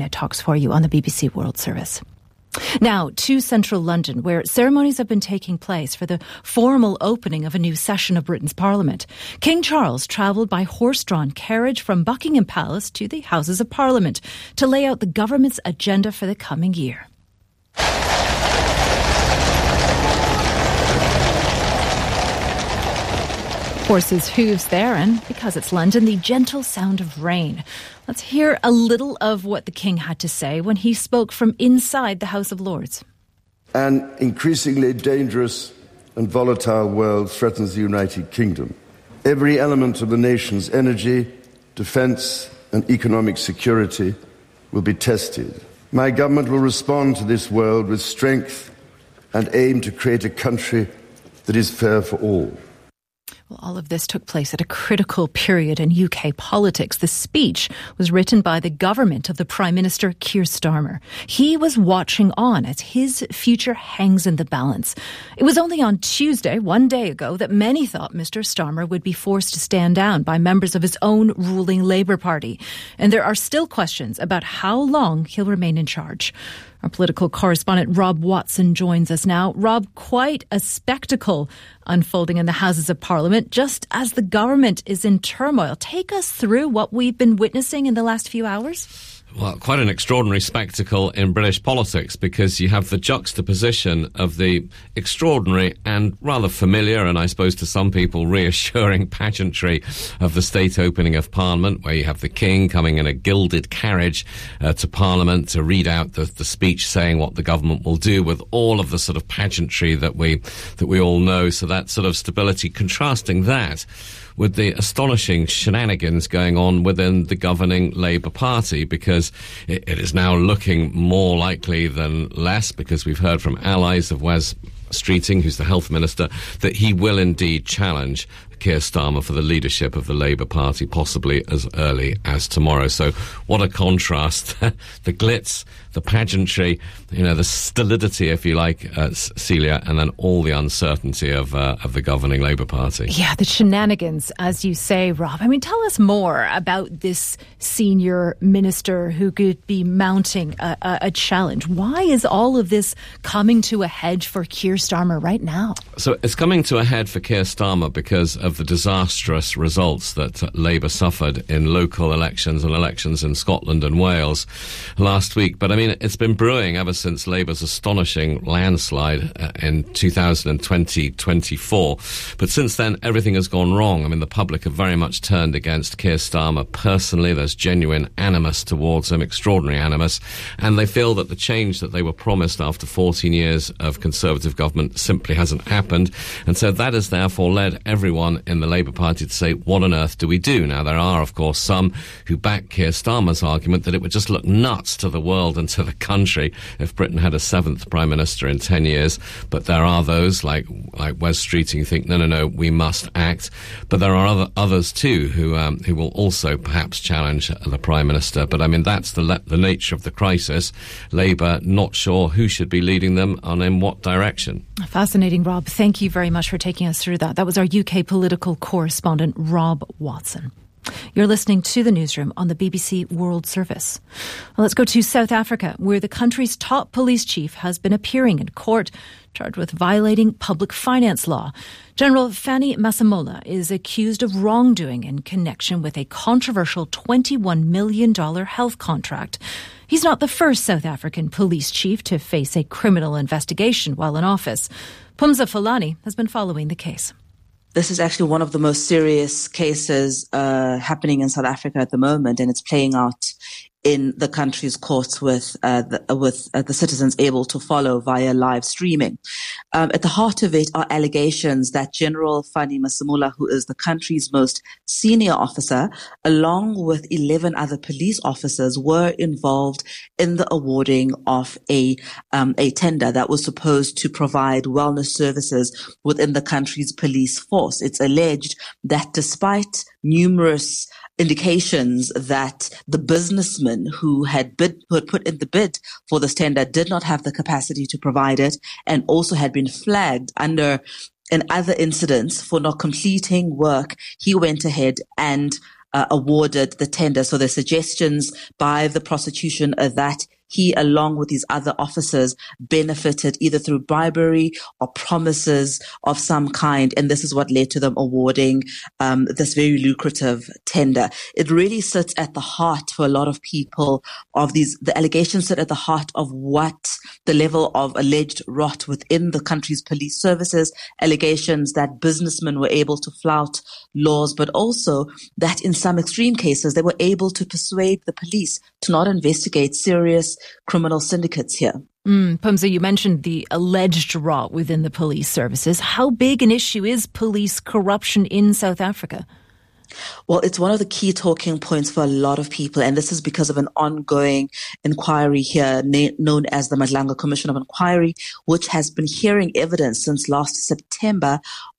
talks for you on the BBC World Service. Now, to central London, where ceremonies have been taking place for the formal opening of a new session of Britain's Parliament. King Charles travelled by horse-drawn carriage from Buckingham Palace to the Houses of Parliament to lay out the government's agenda for the coming year. Horses' hooves there, and because it's London, the gentle sound of rain. Let's hear a little of what the King had to say when he spoke from inside the House of Lords. An increasingly dangerous and volatile world threatens the United Kingdom. Every element of the nation's energy, defence and economic security will be tested. My government will respond to this world with strength and aim to create a country that is fair for all. Well, all of this took place at a critical period in UK politics. The speech was written by the government of the Prime Minister, Keir Starmer. He was watching on as his future hangs in the balance. It was only on Tuesday, one day ago, that many thought Mr. Starmer would be forced to stand down by members of his own ruling Labour Party. And there are still questions about how long he'll remain in charge. Our political correspondent Rob Watson joins us now. Rob, quite a spectacle unfolding in the Houses of Parliament just as the government is in turmoil. Take us through what we've been witnessing in the last few hours. Well, quite an extraordinary spectacle in British politics, because you have the juxtaposition of the extraordinary and rather familiar, and I suppose to some people reassuring, pageantry of the state opening of Parliament, where you have the King coming in a gilded carriage to Parliament to read out the speech saying what the government will do, with all of the sort of pageantry that we all know. So that sort of stability, contrasting that with the astonishing shenanigans going on within the governing Labour Party, because it is now looking more likely than less, because we've heard from allies of Wes Streeting, who's the Health Minister, that he will indeed challenge Keir Starmer for the leadership of the Labour Party, possibly as early as tomorrow. So what a contrast. The glitz, the pageantry, the stolidity, if you like, Celia, and then all the uncertainty of the governing Labour Party. Yeah, the shenanigans, as you say, Rob. I mean, tell us more about this senior minister who could be mounting a challenge. Why is all of this coming to a head for Keir Starmer right now? So it's coming to a head for Keir Starmer because of the disastrous results that Labour suffered in local elections and elections in Scotland and Wales last week. But I mean, it's been brewing ever since Labour's astonishing landslide in 2024. But since then, everything has gone wrong. I mean, the public have very much turned against Keir Starmer personally. There's genuine animus towards him, extraordinary animus. And they feel that the change that they were promised after 14 years of Conservative government simply hasn't happened. And so that has therefore led everyone in the Labour Party to say, what on earth do we do? Now, there are, of course, some who back Keir Starmer's argument that it would just look nuts to the world and to the country if Britain had a seventh Prime Minister in 10 years. But there are those, like Wes Streeting, who think, no, we must act. But there are others too who will also perhaps challenge the Prime Minister. But I mean, that's the nature of the crisis. Labour not sure who should be leading them and in what direction. Fascinating, Rob. Thank you very much for taking us through that. That was our UK political correspondent, Rob Watson. You're listening to the newsroom on the BBC World Service. Well, let's go to South Africa, where the country's top police chief has been appearing in court, charged with violating public finance law. General Fanny Masemola is accused of wrongdoing in connection with a controversial $21 million health contract. He's not the first South African police chief to face a criminal investigation while in office. Pumza Fulani has been following the case. This is actually one of the most serious cases happening in South Africa at the moment, and it's playing out in the country's courts with the citizens able to follow via live streaming. At the heart of it are allegations that General Fanny Masemola, who is the country's most senior officer, along with 11 other police officers, were involved in the awarding of a tender that was supposed to provide wellness services within the country's police force. It's alleged that despite numerous indications that the businessman who had put in the bid for this tender did not have the capacity to provide it, and also had been flagged in other incidents for not completing work, he went ahead and awarded the tender. So the suggestions by the prosecution are that he, along with these other officers, benefited either through bribery or promises of some kind. And this is what led to them awarding this very lucrative tender. It really sits at the heart for a lot of people of the allegations sit at the heart of what the level of alleged rot within the country's police services, allegations that businessmen were able to flout laws, but also that in some extreme cases, they were able to persuade the police to not investigate serious criminal syndicates here. Phumza, you mentioned the alleged rot within the police services. How big an issue is police corruption in South Africa? Well, it's one of the key talking points for a lot of people, and this is because of an ongoing inquiry here known as the Madlanga Commission of Inquiry, which has been hearing evidence since last September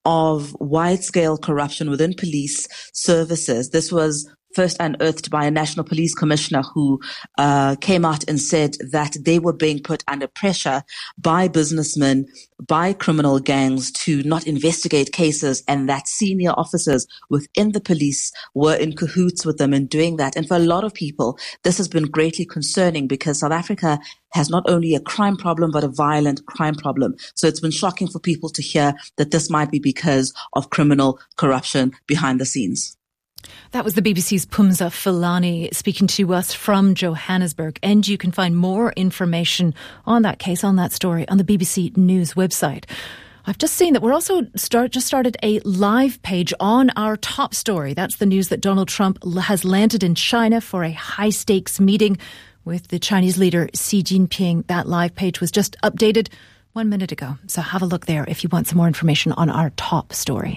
of wide-scale corruption within police services. This was first unearthed by a national police commissioner who came out and said that they were being put under pressure by businessmen, by criminal gangs to not investigate cases, and that senior officers within the police were in cahoots with them in doing that. And for a lot of people, this has been greatly concerning because South Africa has not only a crime problem, but a violent crime problem. So it's been shocking for people to hear that this might be because of criminal corruption behind the scenes. That was the BBC's Phumza Philani speaking to us from Johannesburg. And you can find more information on that case, on that story, on the BBC News website. I've just seen that we're also started a live page on our top story. That's the news that Donald Trump has landed in China for a high-stakes meeting with the Chinese leader Xi Jinping. That live page was just updated 1 minute ago. So have a look there if you want some more information on our top story.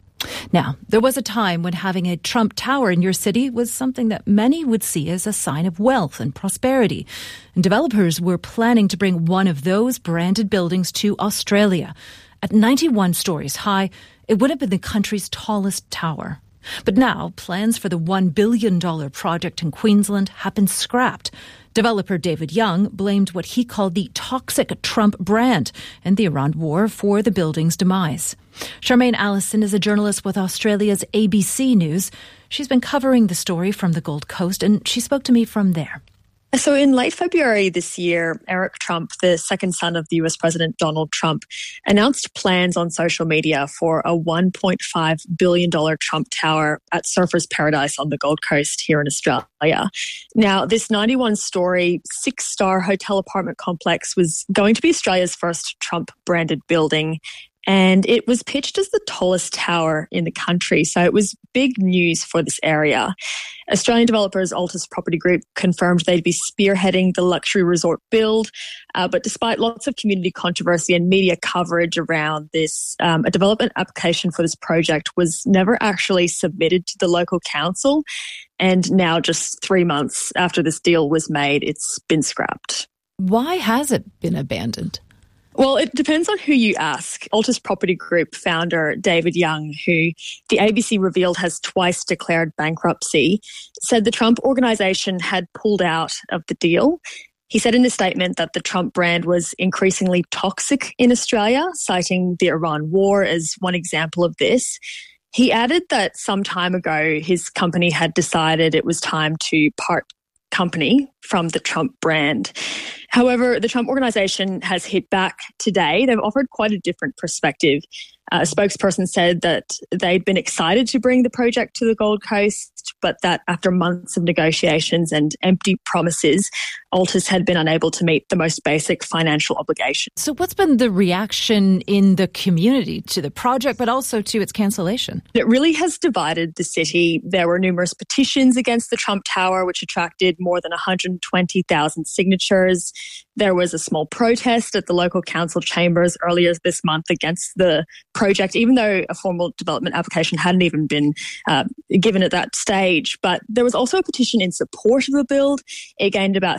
Now, there was a time when having a Trump Tower in your city was something that many would see as a sign of wealth and prosperity. And developers were planning to bring one of those branded buildings to Australia. At 91 stories high, it would have been the country's tallest tower. But now, plans for the $1 billion project in Queensland have been scrapped. Developer David Young blamed what he called the toxic Trump brand and the Iran war for the building's demise. Charmaine Allison is a journalist with Australia's ABC News. She's been covering the story from the Gold Coast, and she spoke to me from there. So in late February this year, Eric Trump, the second son of the US President Donald Trump, announced plans on social media for a $1.5 billion Trump Tower at Surfers Paradise on the Gold Coast here in Australia. Now, this 91-story, 6-star hotel apartment complex was going to be Australia's first Trump-branded building, and it was pitched as the tallest tower in the country. So it was big news for this area. Australian developers Altus Property Group confirmed they'd be spearheading the luxury resort build. But despite lots of community controversy and media coverage around this, a development application for this project was never actually submitted to the local council. And now, just 3 months after this deal was made, it's been scrapped. Why has it been abandoned? Well, it depends on who you ask. Altus Property Group founder David Young, who the ABC revealed has twice declared bankruptcy, said the Trump organization had pulled out of the deal. He said in a statement that the Trump brand was increasingly toxic in Australia, citing the Iran war as one example of this. He added that some time ago his company had decided it was time to part company from the Trump brand. However, the Trump organization has hit back today. They've offered quite a different perspective. A spokesperson said that they'd been excited to bring the project to the Gold Coast, but that after months of negotiations and empty promises, Altus had been unable to meet the most basic financial obligations. So what's been the reaction in the community to the project, but also to its cancellation? It really has divided the city. There were numerous petitions against the Trump Tower, which attracted more than 120,000 signatures. There was a small protest at the local council chambers earlier this month against the project, even though a formal development application hadn't even been given at that stage. But there was also a petition in support of the build. It gained about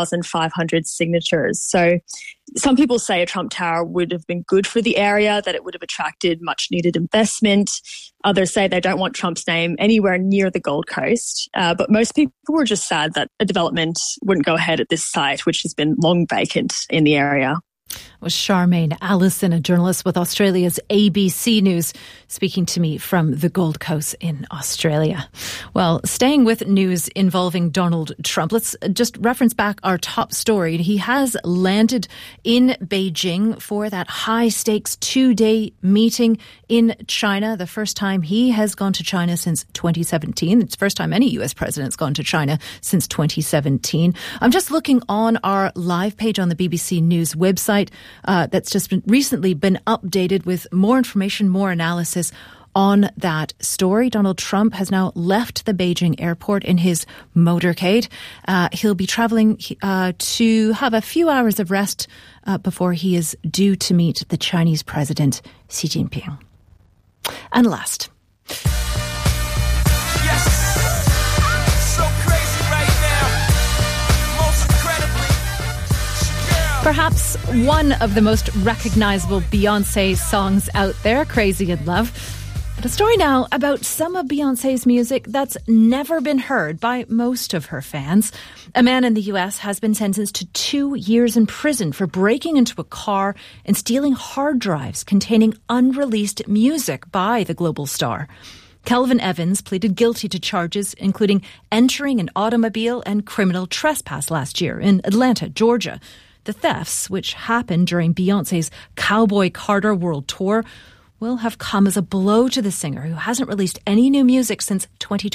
3,500 signatures. So some people say a Trump Tower would have been good for the area, that it would have attracted much needed investment. Others say they don't want Trump's name anywhere near the Gold Coast. But most people were just sad that a development wouldn't go ahead at this site, which has been long vacant in the area. Was Charmaine Allison, a journalist with Australia's ABC News, speaking to me from the Gold Coast in Australia. Well, staying with news involving Donald Trump, let's just reference back our top story. He has landed in Beijing for that high-stakes 2-day meeting in China, the first time he has gone to China since 2017. It's the first time any U.S. president's gone to China since 2017. I'm just looking on our live page on the BBC News website. That's just recently been updated with more information, more analysis on that story. Donald Trump has now left the Beijing airport in his motorcade. He'll be traveling to have a few hours of rest before he is due to meet the Chinese President Xi Jinping. And last, perhaps one of the most recognizable Beyoncé songs out there, Crazy in Love. But a story now about some of Beyoncé's music that's never been heard by most of her fans. A man in the US has been sentenced to 2 years in prison for breaking into a car and stealing hard drives containing unreleased music by the global star. Kelvin Evans pleaded guilty to charges including entering an automobile and criminal trespass last year in Atlanta, Georgia. The thefts, which happened during Beyoncé's Cowboy Carter World Tour, will have come as a blow to the singer, who hasn't released any new music since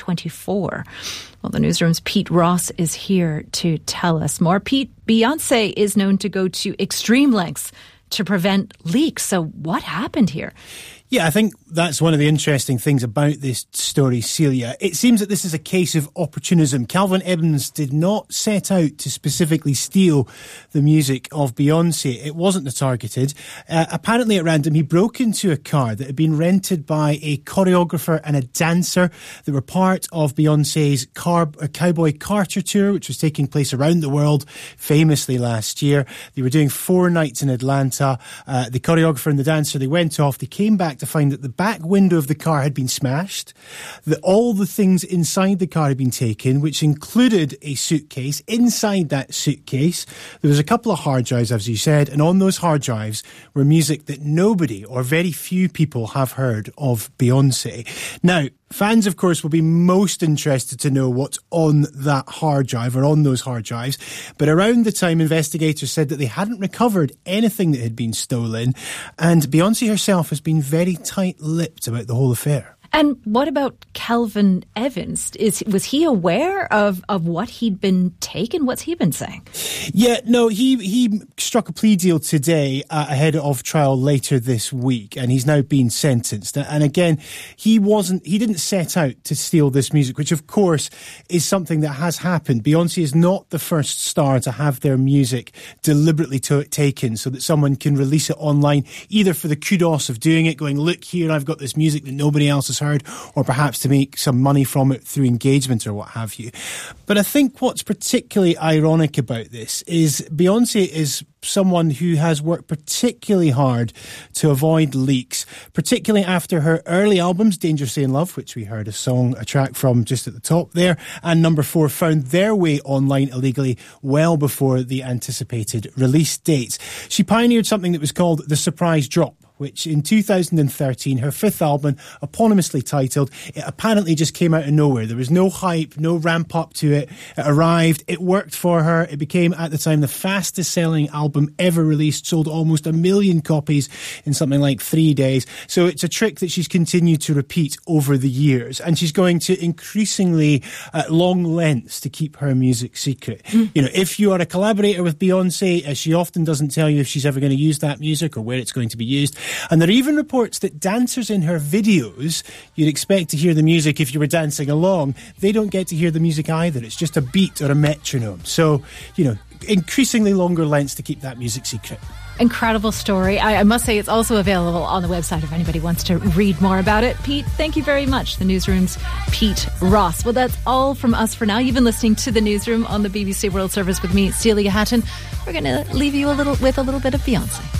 2024. Well, the newsroom's Pete Ross is here to tell us more. Pete, Beyoncé is known to go to extreme lengths to prevent leaks. So what happened here? Yeah, I think that's one of the interesting things about this story, Celia. It seems that this is a case of opportunism. Kelvin Evans did not set out to specifically steal the music of Beyoncé. It wasn't the targeted. Apparently at random, he broke into a car that had been rented by a choreographer and a dancer that were part of Beyoncé's Cowboy Carter tour, which was taking place around the world famously last year. They were doing 4 nights in Atlanta. The choreographer and the dancer, they went off. They came back to find that the back window of the car had been smashed, that all the things inside the car had been taken, which included a suitcase. Inside that suitcase, there was a couple of hard drives, as you said, and on those hard drives were music that nobody or very few people have heard of Beyoncé. Now, fans, of course, will be most interested to know what's on that hard drive or on those hard drives. But around the time, investigators said that they hadn't recovered anything that had been stolen. And Beyoncé herself has been very tight-lipped about the whole affair. And what about Kelvin Evans? Was he aware of what he'd been taken? What's he been saying? Yeah, no, he struck a plea deal today ahead of trial later this week, and he's now been sentenced. And again, he didn't set out to steal this music, which of course is something that has happened. Beyoncé is not the first star to have their music deliberately taken so that someone can release it online, either for the kudos of doing it, going, look here, I've got this music that nobody else has heard, or perhaps to make some money from it through engagement or what have you. But I think what's particularly ironic about this is Beyoncé is someone who has worked particularly hard to avoid leaks, particularly after her early albums, Dangerously in Love, which we heard a track from just at the top there, and Number 4 found their way online illegally well before the anticipated release dates. She pioneered something that was called the surprise drop, which in 2013, her 5th album, eponymously titled, it apparently just came out of nowhere. There was no hype, no ramp up to it. It arrived, it worked for her. It became, at the time, the fastest selling album ever released, sold almost 1 million copies in something like 3 days. So it's a trick that she's continued to repeat over the years. And she's going to increasingly long lengths to keep her music secret. You know, if you are a collaborator with Beyoncé, she often doesn't tell you if she's ever going to use that music or where it's going to be used. And there are even reports that dancers in her videos, you'd expect to hear the music if you were dancing along, they don't get to hear the music either. It's just a beat or a metronome. So, you know, increasingly longer lengths to keep that music secret. Incredible story. I must say it's also available on the website if anybody wants to read more about it. Pete, thank you very much. The newsroom's Pete Ross. Well, that's all from us for now. You've been listening to The Newsroom on the BBC World Service with me, Celia Hatton. We're going to leave you with a little bit of Beyoncé.